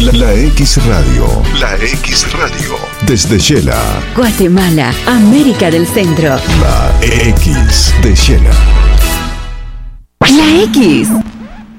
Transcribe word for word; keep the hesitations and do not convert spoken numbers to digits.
La, la X Radio. La X Radio. Desde Shela. Guatemala, América del Centro. La X de Shela. La X.